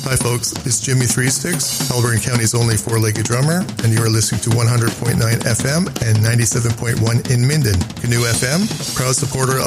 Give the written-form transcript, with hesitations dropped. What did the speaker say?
Hi folks, it's Jimmy Three Sticks, Haliburton County's only four-legged drummer, and you are listening to 100.9 FM and 97.1 in Minden. Canoe FM, proud supporter